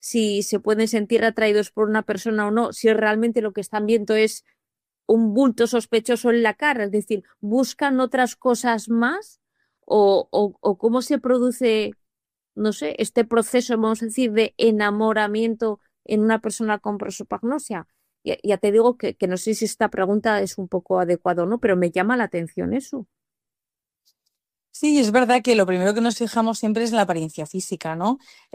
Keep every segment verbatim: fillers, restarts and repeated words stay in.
si se pueden sentir atraídos por una persona o no, si realmente lo que están viendo es un bulto sospechoso en la cara, es decir, buscan otras cosas más o, o, o cómo se produce, no sé, este proceso, vamos a decir, de enamoramiento en una persona con prosopagnosia. Ya, ya te digo que, que no sé si esta pregunta es un poco adecuada o no, pero me llama la atención eso. Sí, es verdad que lo primero que nos fijamos siempre es en la apariencia física, ¿no?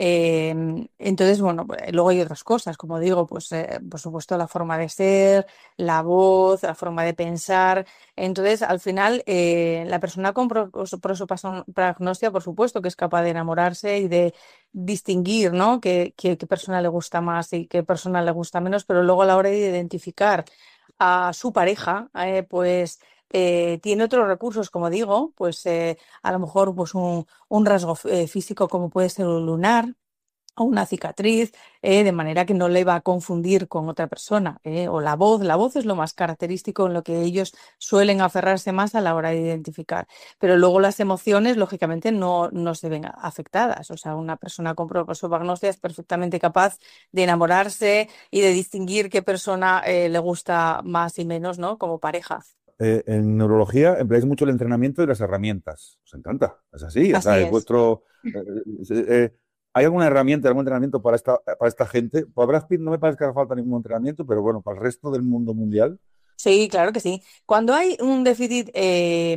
Eh, entonces, bueno, pues, luego hay otras cosas, como digo, pues eh, por supuesto la forma de ser, la voz, la forma de pensar. Entonces, al final, eh, la persona con pro- pros- prosopagnosia, por supuesto, que es capaz de enamorarse y de distinguir, ¿no? Qué, qué, qué persona le gusta más y qué persona le gusta menos, pero luego a la hora de identificar a su pareja, eh, pues eh, tiene otros recursos, como digo, pues eh, a lo mejor pues un, un rasgo eh, físico como puede ser un lunar o una cicatriz, eh, de manera que no le va a confundir con otra persona, eh, o la voz. La voz es lo más característico en lo que ellos suelen aferrarse más a la hora de identificar. Pero luego las emociones, lógicamente, no, no se ven afectadas. O sea, una persona con prosopagnosia es perfectamente capaz de enamorarse y de distinguir qué persona eh, le gusta más y menos, ¿no? Como pareja. Eh, en neurología empleáis mucho el entrenamiento y las herramientas. Os encanta, es así, o sea, Así es es. vuestro... eh, eh, eh, ¿hay alguna herramienta, algún entrenamiento para esta, para esta gente? Para Brad Pitt no me parece que haga falta ningún entrenamiento, pero bueno, para el resto del mundo mundial. Sí, claro que sí. Cuando hay un déficit eh,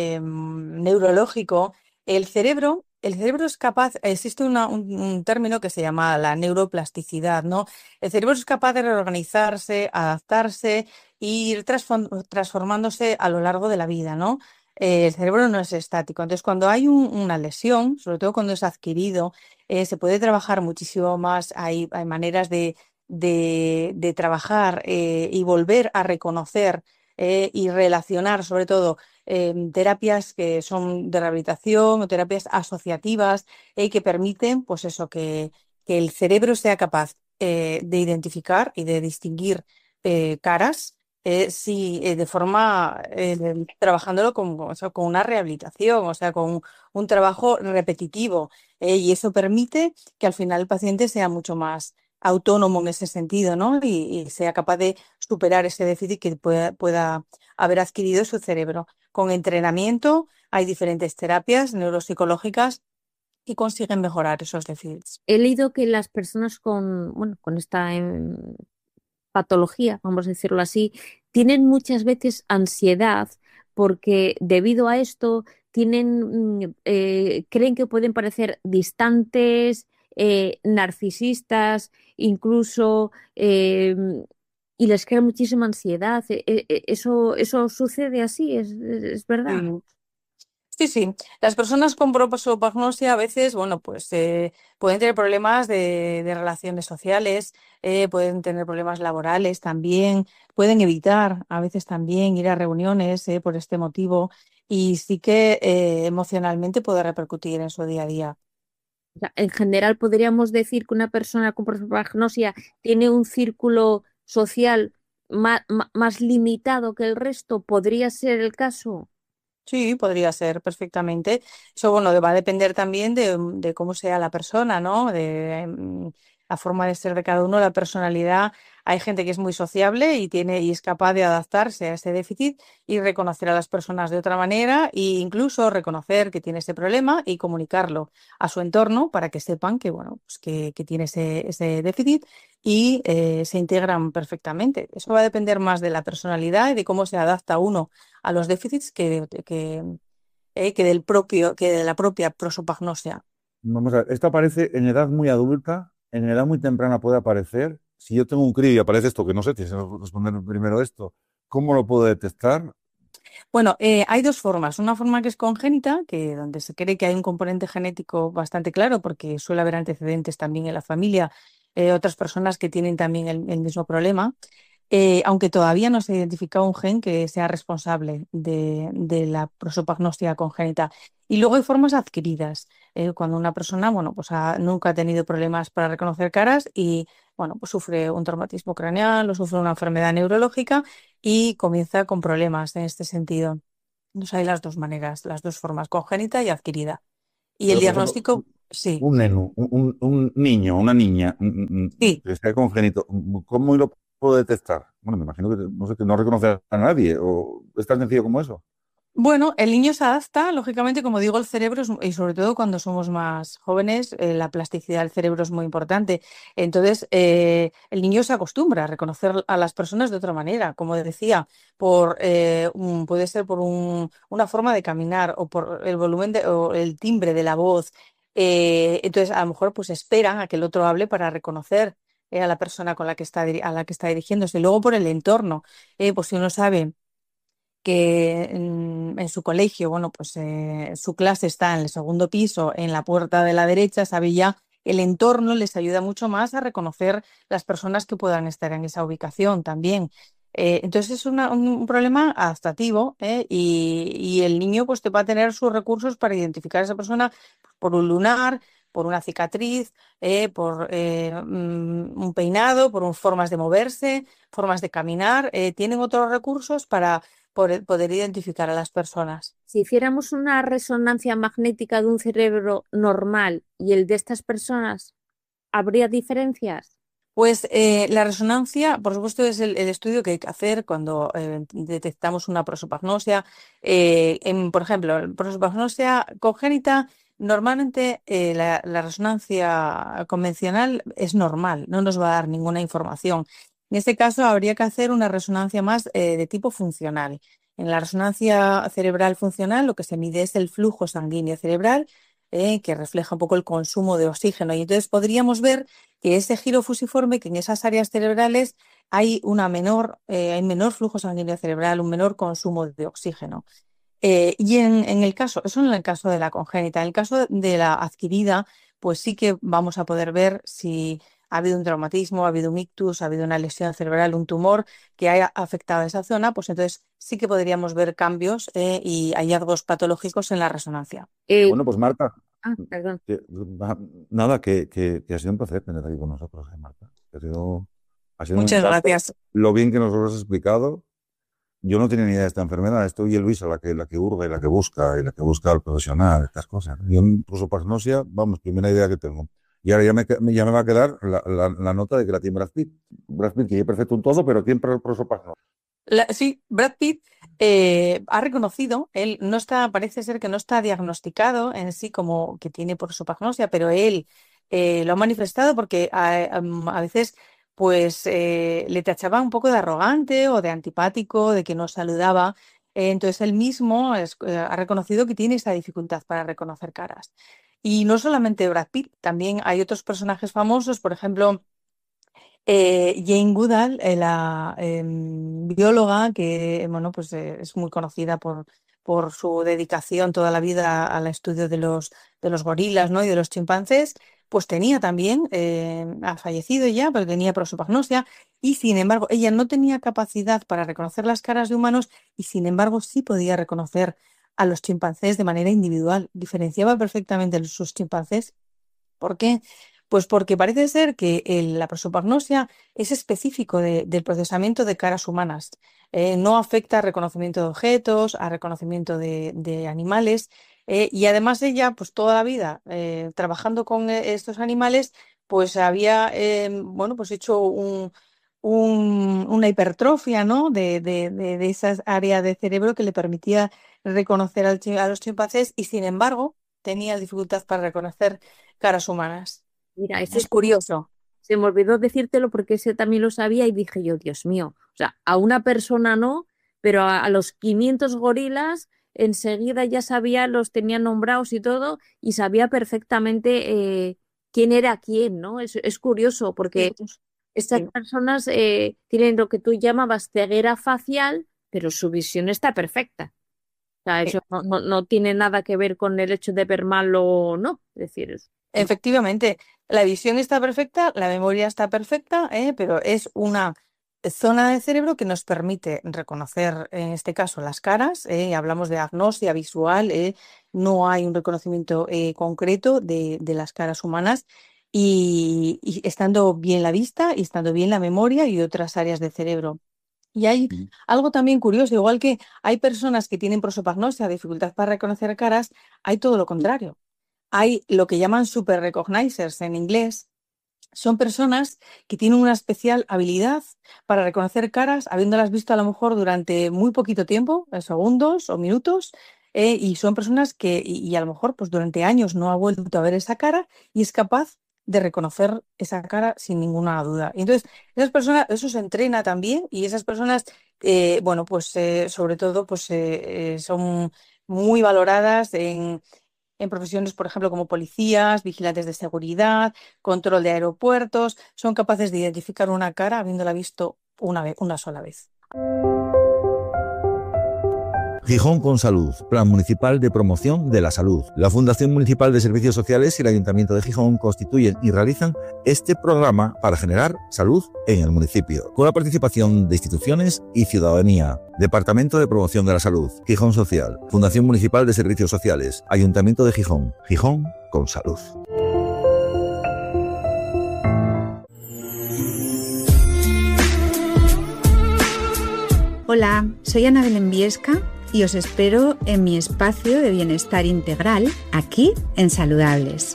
em, neurológico, el cerebro, el cerebro es capaz, existe una- un, un término que se llama la neuroplasticidad, ¿no? El cerebro es capaz de reorganizarse, adaptarse e ir transform- transformándose a lo largo de la vida, ¿no? Eh, el cerebro no es estático. Entonces, cuando hay un- una lesión, sobre todo cuando es adquirido, eh, se puede trabajar muchísimo más. Hay, hay maneras de, de trabajar eh, y volver a reconocer eh, y relacionar, sobre todo, eh, terapias que son de rehabilitación o terapias asociativas eh, que permiten, pues eso, que, que el cerebro sea capaz eh, de identificar y de distinguir eh, caras. Eh, sí, eh, de forma eh, de- trabajándolo con, o sea, con una rehabilitación, o sea, con un trabajo repetitivo, eh, y eso permite que al final el paciente sea mucho más autónomo en ese sentido, ¿no? Y, y sea capaz de superar ese déficit que pueda, pueda haber adquirido su cerebro. Con entrenamiento hay diferentes terapias neuropsicológicas que consiguen mejorar esos déficits. He leído que las personas con, bueno, con esta em, patología, vamos a decirlo así, tienen muchas veces ansiedad porque debido a esto tienen, mm, eh, creen que pueden parecer distantes, eh, narcisistas, incluso, eh, y les crea muchísima ansiedad. E- e- e- eso, eso sucede así, es, es es verdad. Sí. Sí, sí. Las personas con prosopagnosia a veces, bueno, pues eh, pueden tener problemas de, de relaciones sociales, eh, pueden tener problemas laborales también, pueden evitar a veces también ir a reuniones eh, por este motivo y sí que eh, emocionalmente puede repercutir en su día a día. O sea, en general, podríamos decir que una persona con prosopagnosia tiene un círculo social ma- ma- más, limitado que el resto. ¿Podría ser el caso? Sí, podría ser perfectamente. Eso, bueno, va a depender también de, de cómo sea la persona, ¿no? De mm, la forma de ser de cada uno, la personalidad. Hay gente que es muy sociable y tiene y es capaz de adaptarse a ese déficit y reconocer a las personas de otra manera e incluso reconocer que tiene ese problema y comunicarlo a su entorno para que sepan que, bueno, pues que, que tiene ese, ese déficit y eh, se integran perfectamente. Eso va a depender más de la personalidad y de cómo se adapta uno a los déficits que, que, eh, que del propio, que de la propia prosopagnosia. Vamos a ver, esto aparece en edad muy adulta, en edad muy temprana puede aparecer. Si yo tengo un crío y aparece esto, que no sé, tienes que responder primero esto, ¿cómo lo puedo detectar? Bueno, eh, hay dos formas. Una forma que es congénita, que donde se cree que hay un componente genético bastante claro, porque suele haber antecedentes también en la familia, eh, otras personas que tienen también el, el mismo problema. Eh, aunque todavía no se ha identificado un gen que sea responsable de, de la prosopagnosia congénita. Y luego hay formas adquiridas, eh, cuando una persona, bueno, pues ha- nunca ha tenido problemas para reconocer caras y, bueno, pues sufre un traumatismo craneal o sufre una enfermedad neurológica y comienza con problemas en este sentido. Entonces hay las dos maneras, las dos formas, congénita y adquirida. Y el Pero, por ejemplo, diagnóstico, Sí, Un neno, un, un- un niño, una niña un- un- un- sí. que sea congénito, ¿cómo lo puedo detectar? Bueno, me imagino que no sé, que no reconoce a nadie, o es tan sencillo como eso. Bueno, el niño se adapta, lógicamente, como digo, el cerebro es, y sobre todo cuando somos más jóvenes, eh, la plasticidad del cerebro es muy importante. Entonces, eh, el niño se acostumbra a reconocer a las personas de otra manera, como decía, por eh, un- puede ser por un- una forma de caminar o por el volumen de- o el timbre de la voz. Eh, entonces, a lo mejor, pues esperan a que el otro hable para reconocer eh, a la persona con la que está diri- a la que está dirigiéndose. Luego, por el entorno, eh, pues si uno sabe que en, en su colegio, bueno, pues eh, su clase está en el segundo piso, en la puerta de la derecha, sabe ya el entorno les ayuda mucho más a reconocer las personas que puedan estar en esa ubicación también. Eh, entonces es una- un, un problema adaptativo, ¿eh? Y, y el niño pues te va a tener sus recursos para identificar a esa persona por un lunar, por una cicatriz, eh, por eh, mm, un peinado, por un- formas de moverse, formas de caminar. Eh, tienen otros recursos para por poder identificar a las personas. Si hiciéramos una resonancia magnética de un cerebro normal y el de estas personas, ¿habría diferencias? Pues eh, la resonancia, por supuesto, es el, el estudio que hay que hacer cuando eh, detectamos una prosopagnosia. Eh, en, por ejemplo, en prosopagnosia congénita, normalmente eh, la, la resonancia convencional es normal, no nos va a dar ninguna información. En este caso, habría que hacer una resonancia más eh, de tipo funcional. En la resonancia cerebral funcional, lo que se mide es el flujo sanguíneo cerebral, eh, que refleja un poco el consumo de oxígeno. Y entonces podríamos ver que ese giro fusiforme, que en esas áreas cerebrales hay una menor, eh, hay menor flujo sanguíneo cerebral, un menor consumo de oxígeno. Eh, y en, en el caso, eso en el caso de la congénita, en el caso de la adquirida, pues sí que vamos a poder ver si ha habido un traumatismo, ha habido un ictus, ha habido una lesión cerebral, un tumor que haya afectado a esa zona, pues entonces sí que podríamos ver cambios eh, y hallazgos patológicos en la resonancia. Eh, Bueno, pues Marta, ah, perdón. que- va- nada, que, que, que ha sido un placer tener aquí con nosotros, eh, Marta. Que Ha sido, ha sido un Muchas encanto gracias. lo bien que nos lo has explicado. Yo no tenía ni idea de esta enfermedad. Estoy Luisa, la que, la que hurga y la que busca, y la que busca al profesional, estas cosas. Yo, en prosopagnosia, vamos, primera idea que tengo. Y ahora ya me, que- ya me va a quedar la, la, la nota de que la tiene Brad Pitt. Brad Pitt, que es perfecto en todo, pero tiene prosopagnosia. La- sí, Brad Pitt eh, ha reconocido, él no está, parece ser que no está diagnosticado en sí como que tiene prosopagnosia, pero él eh, lo ha manifestado porque a, am- a veces pues eh, le tachaba un poco de arrogante o de antipático, de que no saludaba. Eh, entonces él mismo es- eh, ha reconocido que tiene esa dificultad para reconocer caras. Y no solamente Brad Pitt, también hay otros personajes famosos, por ejemplo. Eh, Jane Goodall, eh, la em, bióloga que bueno, pues, eh, es muy conocida por, por su dedicación toda la vida al estudio de los, de los gorilas, ¿no? y de los chimpancés, pues tenía también, eh, ha fallecido ya, pero tenía prosopagnosia y sin embargo ella no tenía capacidad para reconocer las caras de humanos y sin embargo sí podía reconocer a los chimpancés de manera individual, diferenciaba perfectamente sus chimpancés. ¿Por qué? Pues porque parece ser que el- la prosopagnosia es específico de- del procesamiento de caras humanas. Eh, no afecta a reconocimiento de objetos, a reconocimiento de, de animales. Eh, y además ella, pues toda la vida eh, trabajando con eh, estos animales, pues había, eh, bueno, pues hecho un- un- una hipertrofia, ¿no? de, de, de, de esas áreas de cerebro que le permitía reconocer al chi- a los chimpancés y sin embargo tenía dificultad para reconocer caras humanas. Mira, ese Es se me, curioso. se me olvidó decírtelo porque ese también lo sabía y dije yo, Dios mío, o sea, a una persona no, pero a, a los quinientos gorilas enseguida ya sabía, los tenía nombrados y todo, y sabía perfectamente eh, quién era quién, ¿no? Es, es curioso porque Sí, estas sí. personas eh, tienen lo que tú llamabas ceguera facial, pero su visión está perfecta. O sea, Sí. eso no, no, no tiene nada que ver con el hecho de ver mal o no. Es decir, es- Efectivamente, la visión está perfecta, la memoria está perfecta, ¿eh? Pero es una zona del cerebro que nos permite reconocer, en este caso, las caras. ¿Eh? Hablamos de agnosia visual, ¿eh? No hay un reconocimiento eh, concreto de, de las caras humanas. Y, y estando bien la vista y estando bien la memoria y otras áreas del cerebro. Y hay algo también curioso, igual que hay personas que tienen prosopagnosia, dificultad para reconocer caras, hay todo lo contrario. hay lo que llaman super recognizers en inglés. Son personas que tienen una especial habilidad para reconocer caras, habiéndolas visto a lo mejor durante muy poquito tiempo, segundos o minutos, eh, y son personas que, y, y a lo mejor pues durante años no ha vuelto a ver esa cara y es capaz de reconocer esa cara sin ninguna duda. Y entonces, esas personas, eso se entrena también y esas personas, eh, bueno, pues eh, sobre todo, pues eh, eh, son muy valoradas en en profesiones, por ejemplo, como policías, vigilantes de seguridad, control de aeropuertos, son capaces de identificar una cara habiéndola visto una vez, una sola vez. Gijón con Salud, Plan Municipal de Promoción de la Salud. La Fundación Municipal de Servicios Sociales y el Ayuntamiento de Gijón constituyen y realizan este programa para generar salud en el municipio, con la participación de instituciones y ciudadanía. Departamento de Promoción de la Salud, Gijón Social, Fundación Municipal de Servicios Sociales, Ayuntamiento de Gijón, Gijón con Salud. Hola, soy Ana Belén Viesca y os espero en mi espacio de bienestar integral, aquí en Saludables.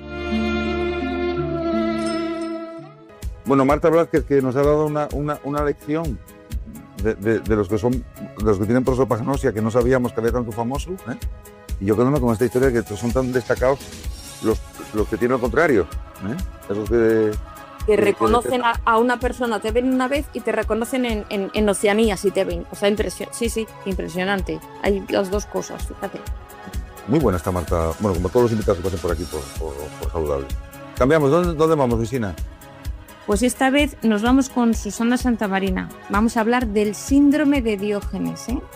Bueno, Marta Blázquez, que nos ha dado una, una, una lección de, de, de los que son, de los que tienen prosopagnosia, que no sabíamos que había tanto famoso, ¿eh? Y yo quedándome con esta historia que son tan destacados los, los que tienen lo contrario, ¿eh? Esos que... que reconocen a, a una persona, te ven una vez y te reconocen en, en, en Oceanía si te ven. O sea, impresio- sí, sí, impresionante. Hay las dos cosas, fíjate. Muy buena esta Marta. Bueno, como todos los invitados que pasen por aquí por, por, por Saludables. Cambiamos. ¿Dónde, dónde vamos, Vicina? Pues esta vez nos vamos con Susana Santamarina. Vamos a hablar del síndrome de Diógenes, ¿eh?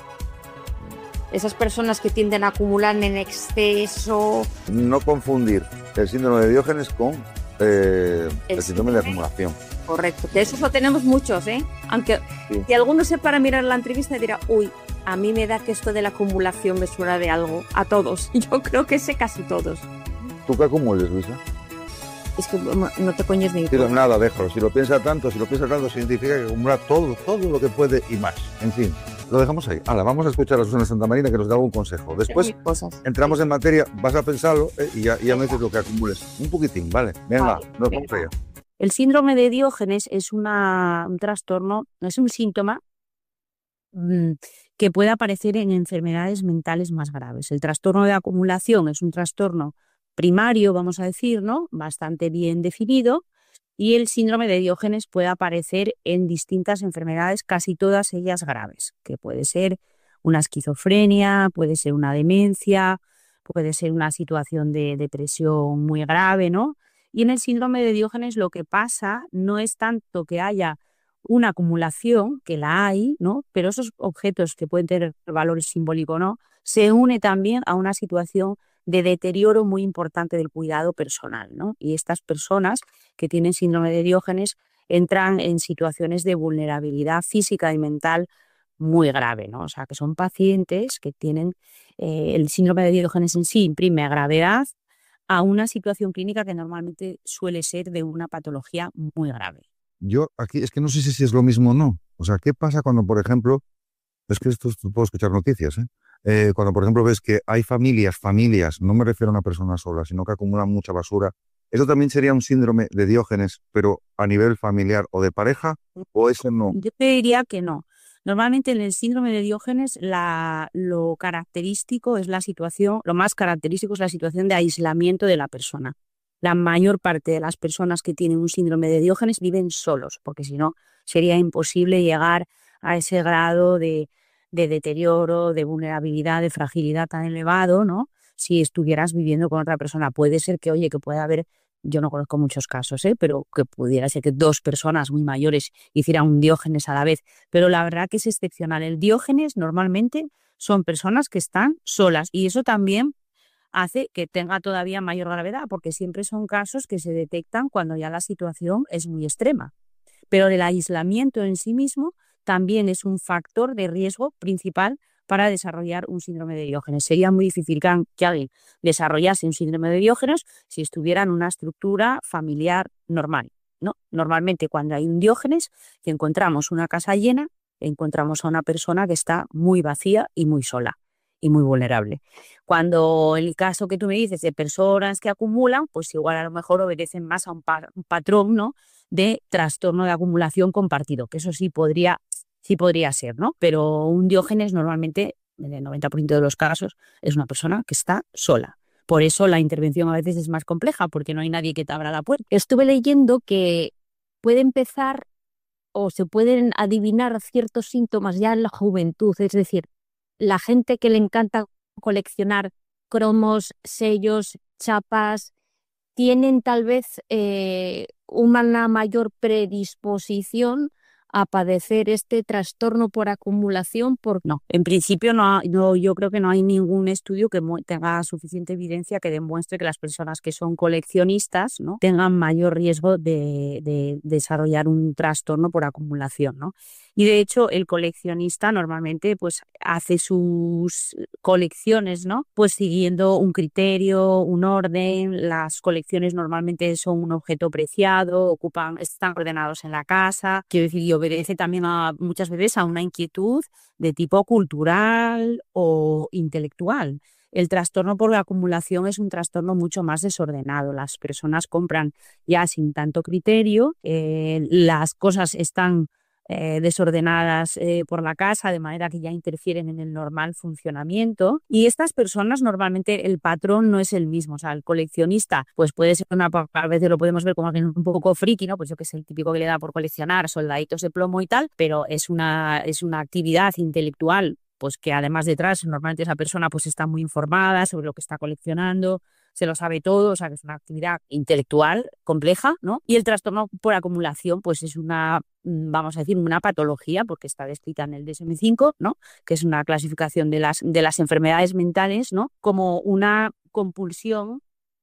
Esas personas que tienden a acumular en exceso. No confundir el síndrome de Diógenes con eh, el, el síndrome de acumulación. Correcto, que esos lo tenemos muchos, ¿eh? Aunque sí. Si alguno se para mirar la entrevista y dirá, uy, a mí me da que esto de la acumulación me suena de algo. A todos. Yo creo que sé casi todos. ¿Tú qué acumules, Luisa? Es que no te coñes ni... Sí, nada, déjalo. Si lo piensa tanto, si lo piensa tanto, significa que acumula todo, todo lo que puede y más. En fin, lo dejamos ahí. Ahora, vamos a escuchar a Susana Santamarina que nos da algún consejo. Después entramos en materia, vas a pensarlo eh, y, ya, y ya me dices lo que acumules. Un poquitín, ¿vale? Venga, vale, nos vamos allá. El síndrome de Diógenes es una, un trastorno, es un síntoma mmm, que puede aparecer en enfermedades mentales más graves. El trastorno de acumulación es un trastorno primario, vamos a decir, ¿no? Bastante bien definido, y el síndrome de Diógenes puede aparecer en distintas enfermedades, casi todas ellas graves, que puede ser una esquizofrenia, puede ser una demencia, puede ser una situación de depresión muy grave, ¿no? Y en el síndrome de Diógenes lo que pasa no es tanto que haya una acumulación, que la hay, ¿no? Pero esos objetos que pueden tener valor simbólico o no, se une también a una situación de deterioro muy importante del cuidado personal, ¿no? Y estas personas que tienen síndrome de Diógenes entran en situaciones de vulnerabilidad física y mental muy grave, ¿no? O sea, que son pacientes que tienen eh, el síndrome de Diógenes en sí imprime gravedad a una situación clínica que normalmente suele ser de una patología muy grave. Yo aquí es que no sé si es lo mismo o no. O sea, ¿qué pasa cuando, por ejemplo, es que esto puedo escuchar noticias, ¿eh? Eh, cuando, por ejemplo, ves que hay familias, familias, no me refiero a una persona sola, sino que acumulan mucha basura, ¿eso también sería un síndrome de Diógenes, pero a nivel familiar o de pareja, o ese no? Yo te diría que no. Normalmente en el síndrome de Diógenes la, lo característico es la situación, lo más característico es la situación de aislamiento de la persona. La mayor parte de las personas que tienen un síndrome de Diógenes viven solos, porque si no sería imposible llegar a ese grado de de deterioro, de vulnerabilidad, de fragilidad tan elevado, ¿no? Si estuvieras viviendo con otra persona. Puede ser que, oye, que pueda haber, yo no conozco muchos casos, ¿eh? Pero que pudiera ser que dos personas muy mayores hicieran un Diógenes a la vez, pero la verdad que es excepcional. El Diógenes normalmente son personas que están solas y eso también hace que tenga todavía mayor gravedad, porque siempre son casos que se detectan cuando ya la situación es muy extrema. Pero el aislamiento en sí mismo también es un factor de riesgo principal para desarrollar un síndrome de Diógenes. Sería muy difícil que alguien desarrollase un síndrome de Diógenes si estuviera en una estructura familiar normal, ¿no? Normalmente cuando hay un Diógenes, si encontramos una casa llena, encontramos a una persona que está muy vacía y muy sola. y muy vulnerable. Cuando el caso que tú me dices de personas que acumulan, pues igual a lo mejor obedecen más a un, pa un patrón, ¿no?, de trastorno de acumulación compartido, que eso sí podría, sí podría ser, ¿no? Pero un Diógenes normalmente, en el noventa por ciento de los casos, es una persona que está sola. Por eso la intervención a veces es más compleja, porque no hay nadie que te abra la puerta. Estuve leyendo que puede empezar o se pueden adivinar ciertos síntomas ya en la juventud, es decir, la gente que le encanta coleccionar cromos, sellos, chapas, tienen tal vez eh, una mayor predisposición a padecer este trastorno por acumulación. Por... No, en principio no, no, yo creo que no hay ningún estudio que tenga suficiente evidencia que demuestre que las personas que son coleccionistas, ¿no?, tengan mayor riesgo de, de desarrollar un trastorno por acumulación, ¿no? Y de hecho el coleccionista normalmente pues hace sus colecciones, ¿no?, pues siguiendo un criterio, un orden. Las colecciones normalmente son un objeto preciado, ocupan, están ordenados en la casa. Quiero decir, y obedece también a, muchas veces a una inquietud de tipo cultural o intelectual. El trastorno por la acumulación es un trastorno mucho más desordenado. Las personas compran ya sin tanto criterio, eh, las cosas están Eh, desordenadas eh, por la casa, de manera que ya interfieren en el normal funcionamiento. Y estas personas normalmente el patrón no es el mismo. O sea, el coleccionista pues puede ser una, a veces lo podemos ver como alguien un poco friki, ¿no? Pues yo que sé, el típico que le da por coleccionar soldaditos de plomo y tal, pero es una, es una actividad intelectual pues que además detrás normalmente esa persona pues está muy informada sobre lo que está coleccionando, se lo sabe todo, o sea que es una actividad intelectual compleja, ¿no? Y el trastorno por acumulación pues es una, vamos a decir, una patología, porque está descrita en el D S M cinco, ¿no?, que es una clasificación de las, de las enfermedades mentales, ¿no?, como una compulsión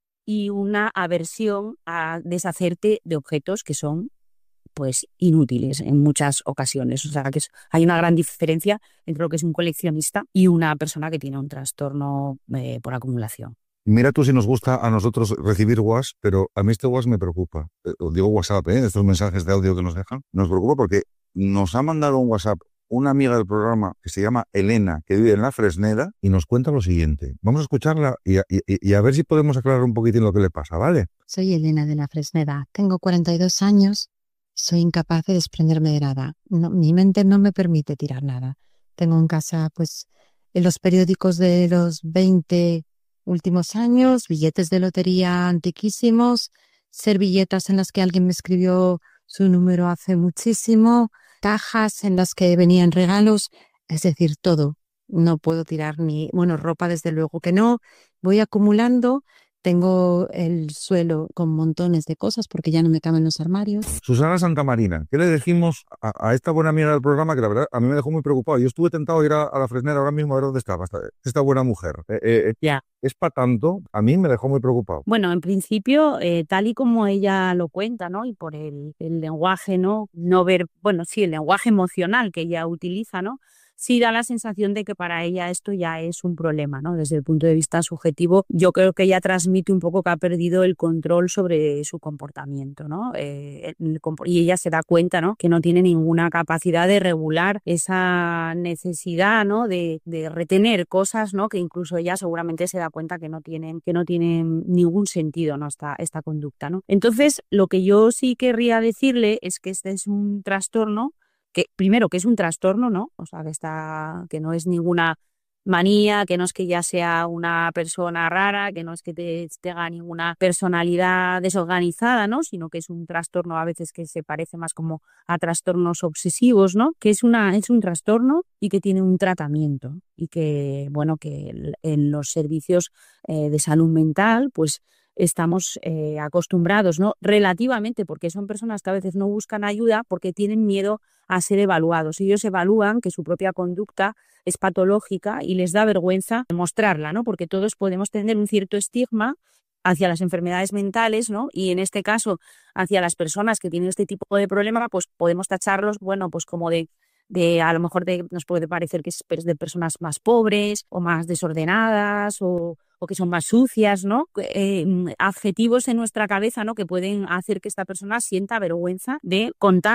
y una aversión a deshacerte de objetos que son pues inútiles en muchas ocasiones. O sea que es, hay una gran diferencia entre lo que es un coleccionista y una persona que tiene un trastorno eh, por acumulación. Mira tú si nos gusta a nosotros recibir WhatsApp, pero a mí este WhatsApp me preocupa. Eh, os digo WhatsApp, ¿eh? Estos mensajes de audio que nos dejan. Nos preocupa porque nos ha mandado un WhatsApp una amiga del programa que se llama Elena, que vive en la Fresneda, y nos cuenta lo siguiente. Vamos a escucharla y a, y, y a ver si podemos aclarar un poquitín lo que le pasa, ¿vale? Soy Elena de la Fresneda. Tengo cuarenta y dos años. Soy incapaz de desprenderme de nada. No, mi mente no me permite tirar nada. Tengo en casa, pues, en los periódicos de los veinte últimos años, billetes de lotería antiquísimos, servilletas en las que alguien me escribió su número hace muchísimo, cajas en las que venían regalos, es decir, todo. No puedo tirar ni, bueno, ropa desde luego que no. Voy acumulando. Tengo el suelo con montones de cosas porque ya no me caben los armarios. Susana Santamarina, ¿qué le decimos a, a esta buena amiga del programa que la verdad a mí me dejó muy preocupado? Yo estuve tentado de ir a, a la Fresneda ahora mismo a ver dónde estaba esta, esta buena mujer. Eh, eh, Ya. Es para tanto, a mí me dejó muy preocupado. Bueno, en principio, eh, tal y como ella lo cuenta, ¿no?, y por el, el lenguaje, ¿no?, no ver, bueno, sí, el lenguaje emocional que ella utiliza, ¿no?, sí da la sensación de que para ella esto ya es un problema, ¿no? Desde el punto de vista subjetivo, yo creo que ella transmite un poco que ha perdido el control sobre su comportamiento, ¿no? Eh, el, y ella se da cuenta, ¿no?, que no tiene ninguna capacidad de regular esa necesidad, ¿no?, de, de retener cosas, ¿no?, que incluso ella seguramente se da cuenta que no tienen, que no tienen ningún sentido, ¿no?, esta, esta conducta, ¿no? Entonces, lo que yo sí querría decirle es que este es un trastorno que, primero, que es un trastorno, ¿no? O sea, que está, que no es ninguna manía, que no es que ya sea una persona rara, que no es que te, tenga ninguna personalidad desorganizada, ¿no?, sino que es un trastorno a veces que se parece más como a trastornos obsesivos, ¿no?, que es una, es un trastorno y que tiene un tratamiento y que, bueno, que en los servicios eh, de salud mental, pues estamos eh, acostumbrados, ¿no?, relativamente, porque son personas que a veces no buscan ayuda porque tienen miedo a ser evaluados. Ellos evalúan que su propia conducta es patológica y les da vergüenza mostrarla, ¿no?, porque todos podemos tener un cierto estigma hacia las enfermedades mentales, ¿no?, y en este caso hacia las personas que tienen este tipo de problema, pues podemos tacharlos, bueno, pues como de de a lo mejor de, nos puede parecer que es de personas más pobres o más desordenadas o, o que son más sucias, ¿no? Eh, adjetivos en nuestra cabeza, ¿no?, que pueden hacer que esta persona sienta vergüenza de contar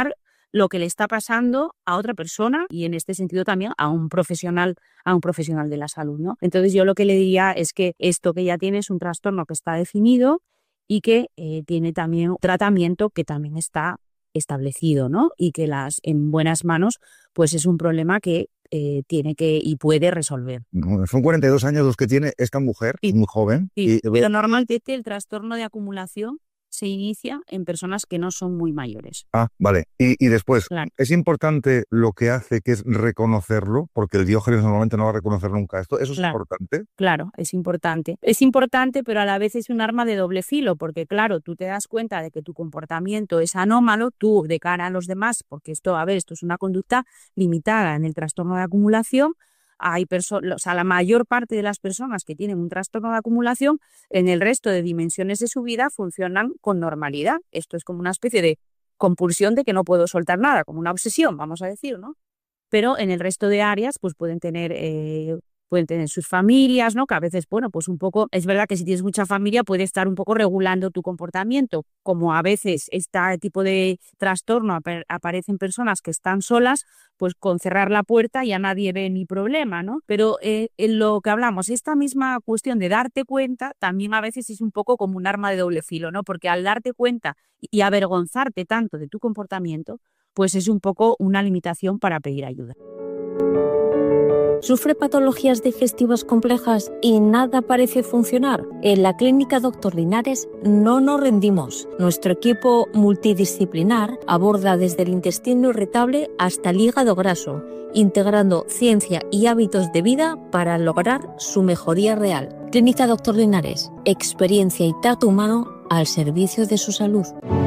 lo que le está pasando a otra persona y en este sentido también a un profesional, a un profesional de la salud, ¿no? Entonces yo lo que le diría es que esto que ya tiene es un trastorno que está definido y que eh, tiene también un tratamiento que también está establecido, ¿no? Y que las en buenas manos pues es un problema que eh, tiene que y puede resolver. Son cuarenta y dos años los que tiene esta mujer, Sí. muy joven. Sí, y- pero normalmente el trastorno de acumulación se inicia en personas que no son muy mayores. Ah, vale. Y, y después, Claro. es importante lo que hace, que es reconocerlo, porque el Diógenes normalmente no va a reconocer nunca esto. ¿Eso es Claro. importante? Claro, es importante. Es importante, pero a la vez es un arma de doble filo, porque claro, tú te das cuenta de que tu comportamiento es anómalo, tú de cara a los demás, porque esto, a ver, esto es una conducta limitada en el trastorno de acumulación. Hay personas, o sea, la mayor parte de las personas que tienen un trastorno de acumulación en el resto de dimensiones de su vida funcionan con normalidad. Esto es como una especie de compulsión de que no puedo soltar nada, como una obsesión, vamos a decir, ¿no? Pero en el resto de áreas pues pueden tener eh, pueden tener sus familias, ¿no? Que a veces, bueno, pues un poco, es verdad que si tienes mucha familia puede estar un poco regulando tu comportamiento, como a veces este tipo de trastorno ap- aparece en personas que están solas, pues con cerrar la puerta ya nadie ve ni problema, ¿no? Pero eh, en lo que hablamos, esta misma cuestión de darte cuenta también a veces es un poco como un arma de doble filo, ¿no? Porque al darte cuenta y avergonzarte tanto de tu comportamiento, pues es un poco una limitación para pedir ayuda. ¿Sufre patologías digestivas complejas y nada parece funcionar? En la Clínica Doctor Linares no nos rendimos. Nuestro equipo multidisciplinar aborda desde el intestino irritable hasta el hígado graso, integrando ciencia y hábitos de vida para lograr su mejoría real. Clínica Doctor Linares, experiencia y tacto humano al servicio de su salud.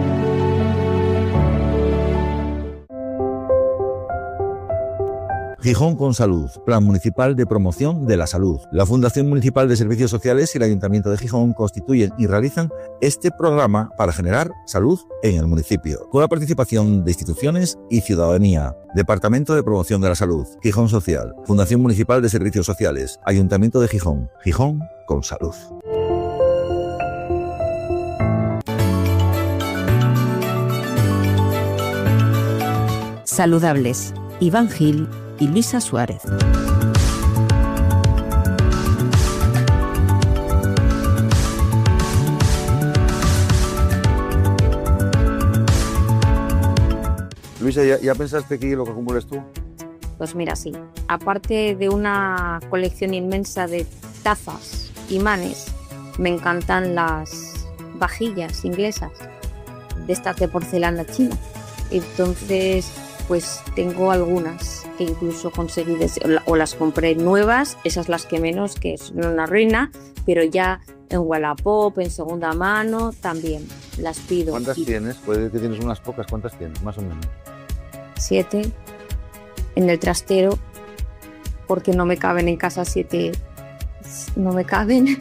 Gijón con Salud, Plan Municipal de Promoción de la Salud. La Fundación Municipal de Servicios Sociales y el Ayuntamiento de Gijón constituyen y realizan este programa para generar salud en el municipio, con la participación de instituciones y ciudadanía. Departamento de Promoción de la Salud, Gijón Social, Fundación Municipal de Servicios Sociales, Ayuntamiento de Gijón. Gijón con Salud. Saludables, Iván Gil y Luisa Suárez. Luisa, ¿ya, ya pensaste que lo que acumules tú? Pues mira, sí. Aparte de una colección inmensa de tazas, imanes, me encantan las vajillas inglesas, de estas de porcelana china. Entonces, pues tengo algunas que incluso conseguí des- o la- o las compré nuevas, esas las que menos, que es una ruina, pero ya en Wallapop, en segunda mano, también las pido. ¿Cuántas Y tienes? Puede que tienes unas pocas. ¿Cuántas tienes? Más o menos. siete en el trastero, porque no me caben en casa siete, no me caben.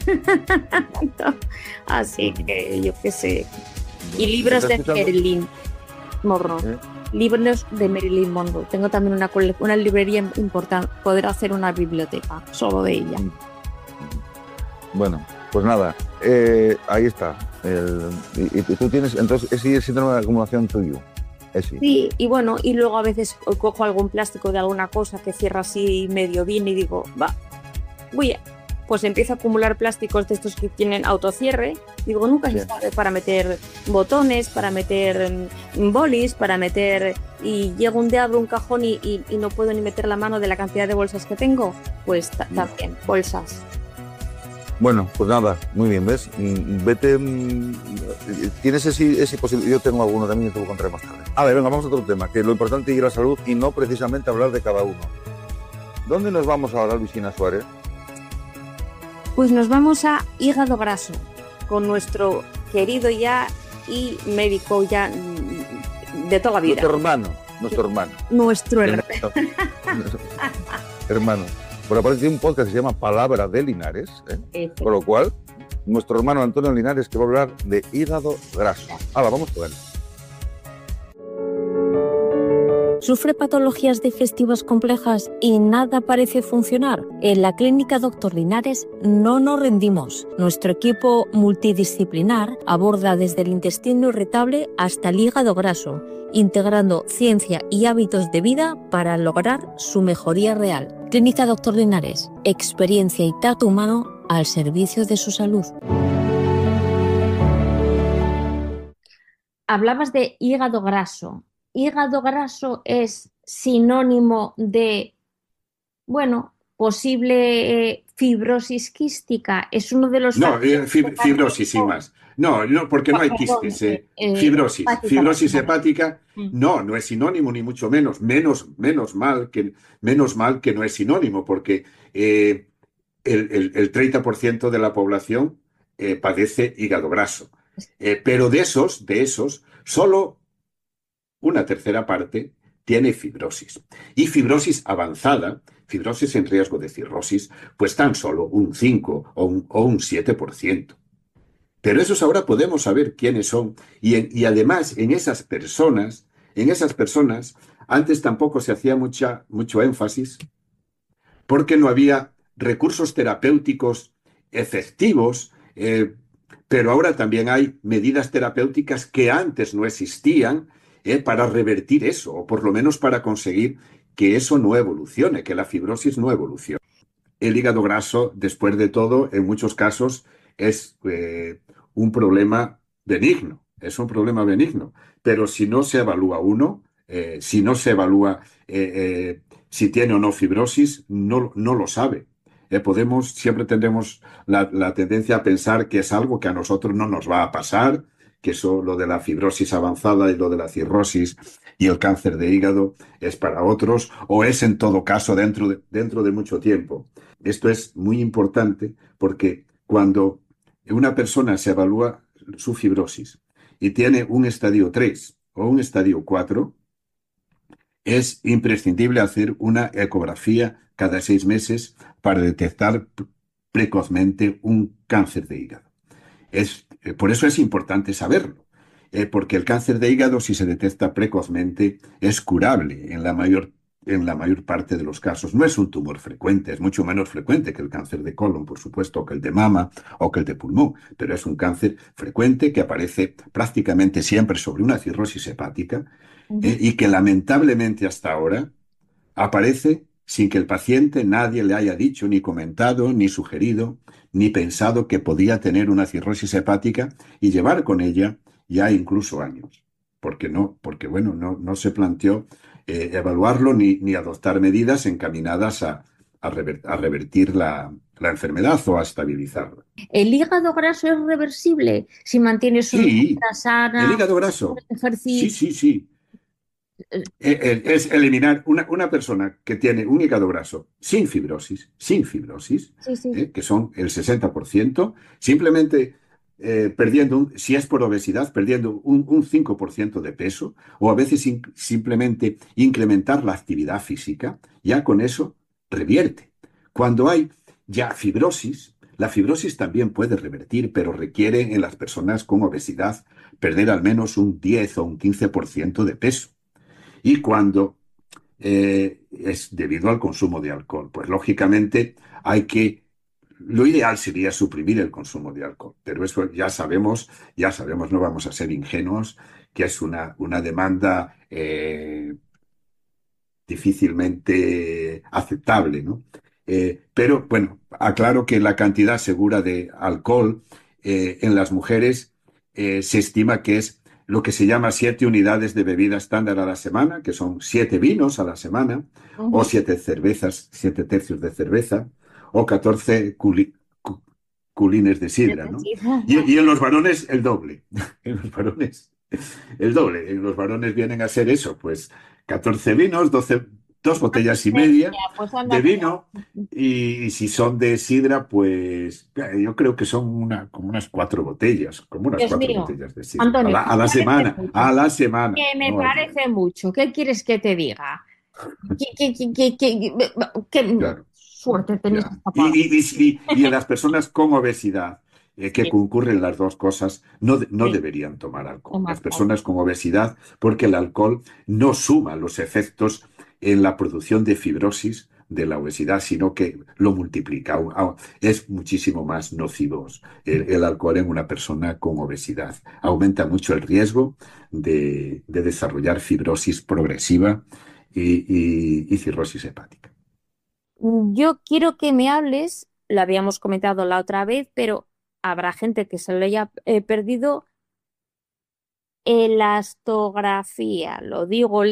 Así que yo qué sé. Y libros ¿Estás de escuchando? Marilyn Monroe. ¿Eh? Libros de Marilyn Monroe. Tengo también una, cole- una librería importante. Poder hacer una biblioteca solo de ella. Bueno, pues nada, eh, ahí está. El- y, y tú tienes, entonces, ese es el síndrome de acumulación tuyo. Ese. Sí, y bueno, y luego a veces cojo algún plástico de alguna cosa que cierra así medio bien y digo, va, voy a... Pues empiezo a acumular plásticos de estos que tienen autocierre. Digo, nunca se Bien. sabe para meter botones, para meter mm, bolis, para meter... Y llego un día, abro un cajón y, y- y no puedo ni meter la mano de la cantidad de bolsas que tengo. Pues ta- también, bolsas. Bueno, pues nada, muy bien, ¿ves? Mm, Vete, mm, tienes ese, ese posible, yo tengo alguno también y te lo contaré más tarde. A ver, venga, vamos a otro tema, que lo importante es ir a la salud y no precisamente hablar de cada uno. ¿Dónde nos vamos ahora, Luisina Suárez? Pues nos vamos a hígado graso con nuestro querido ya y médico ya mm, de toda la vida. Nuestro hermano, nuestro hermano. Nuestro hermano. Hermano. Por aparte tiene un podcast que se llama Palabra de Linares, ¿eh? Ese. Con lo cual, nuestro hermano Antonio Linares que va a hablar de hígado graso. Ahora, vamos con él. ¿Sufre patologías digestivas complejas y nada parece funcionar? En la Clínica Doctor Linares no nos rendimos. Nuestro equipo multidisciplinar aborda desde el intestino irritable hasta el hígado graso, integrando ciencia y hábitos de vida para lograr su mejoría real. Clínica Doctor Linares, experiencia y tacto humano al servicio de su salud. Hablabas de hígado graso. Hígado graso es sinónimo de, bueno, posible eh, fibrosis quística. Es uno de los No, factores eh, fib- fibrosis sin más. No, no, porque no hay Perdón, quistes. eh. eh, Fibrosis. hepática, Fibrosis vale. hepática, Mm. no, no es sinónimo, ni mucho menos. Menos, menos mal que, menos mal que no es sinónimo, porque eh, el, el- el treinta por ciento de la población eh, padece hígado graso. Eh, pero de esos, de esos, solo una tercera parte tiene fibrosis. Y fibrosis avanzada, fibrosis en riesgo de cirrosis, pues tan solo un cinco o un, o un siete por ciento. Pero esos ahora podemos saber quiénes son. Y, en- y además, en esas personas, en esas personas, antes tampoco se hacía mucha, mucho énfasis porque no había recursos terapéuticos efectivos, eh, pero ahora también hay medidas terapéuticas que antes no existían eh, para revertir eso, o por lo menos para conseguir que eso no evolucione, que la fibrosis no evolucione. El hígado graso, después de todo, en muchos casos es eh, un problema benigno, es un problema benigno, pero si no se evalúa uno, eh, si no se evalúa eh, eh, si tiene o no fibrosis, no, no lo sabe. Eh, podemos, siempre tendremos la, la tendencia a pensar que es algo que a nosotros no nos va a pasar, que eso, lo de la fibrosis avanzada y lo de la cirrosis y el cáncer de hígado es para otros, o es en todo caso dentro de, dentro de mucho tiempo. Esto es muy importante porque cuando una persona se evalúa su fibrosis y tiene un estadio tres o un estadio cuatro, es imprescindible hacer una ecografía cada seis meses para detectar precozmente un cáncer de hígado. Es, eh, por eso es importante saberlo, eh, porque el cáncer de hígado, si se detecta precozmente, es curable en la mayor, en la mayor parte de los casos. No es un tumor frecuente, es mucho menos frecuente que el cáncer de colon, por supuesto, o que el de mama o que el de pulmón, pero es un cáncer frecuente que aparece prácticamente siempre sobre una cirrosis hepática eh, y que lamentablemente hasta ahora aparece sin que el paciente nadie le haya dicho, ni comentado, ni sugerido, ni pensado que podía tener una cirrosis hepática y llevar con ella ya incluso años. Porque no, porque bueno, no, no se planteó eh, evaluarlo ni, ni adoptar medidas encaminadas a, a, rever- a revertir la, la enfermedad o a estabilizarla. ¿El hígado graso es reversible si mantienes una Sí, dieta el sana, hígado un graso. Sí, ejercicio? sí, sí. Eh, Eh, eh, Es eliminar una, una persona que tiene un hígado graso sin fibrosis, sin fibrosis, Sí, sí. eh, que son el sesenta por ciento, simplemente eh, perdiendo, un- si es por obesidad, perdiendo un, un cinco por ciento de peso, o a veces in- simplemente incrementar la actividad física, ya con eso revierte. Cuando hay ya fibrosis, la fibrosis también puede revertir, pero requiere en las personas con obesidad perder al menos un diez o un quince por ciento de peso. Y cuando eh, es debido al consumo de alcohol, pues lógicamente hay que, lo ideal sería suprimir el consumo de alcohol, pero eso ya sabemos, ya sabemos, no vamos a ser ingenuos, que es una, una demanda eh, difícilmente aceptable, ¿no? Eh, pero bueno, aclaro que la cantidad segura de alcohol eh, en las mujeres eh, se estima que es lo que se llama siete unidades de bebida estándar a la semana, que son siete vinos a la semana, o Ujú. siete cervezas, siete tercios de cerveza, o catorce culi- cu- culines de sidra, ¿no? Sí. Y, y en los varones el doble. En los varones el doble. En los varones vienen a ser eso, pues catorce vinos, doce, dos botellas y media Pues de anda, vino y, y si son de sidra, pues eh, yo creo que son una, como unas cuatro botellas, como unas Dios cuatro mío, botellas de sidra. A Antonio, la, que a me la parece semana, mucho. a la semana, Que me no al día. parece mucho. ¿Qué quieres que te diga? ¿Qué, qué, qué, qué, qué- qué Claro, suerte tenéis ya. esta Y, palabra? y, y, y- y en las personas con obesidad, eh, que Sí, concurren las dos cosas, no, de- no sí, deberían tomar alcohol. toma Las alcohol. personas con obesidad, porque el alcohol no suma los efectos en la producción de fibrosis, de la obesidad, sino que lo multiplica. Au- au- Es muchísimo más nocivo el, el alcohol en una persona con obesidad. Aumenta mucho el riesgo de, de desarrollar fibrosis progresiva y, y- y cirrosis hepática. Yo quiero que me hables, lo habíamos comentado la otra vez, pero habrá gente que se lo haya eh, perdido, elastografía. Lo digo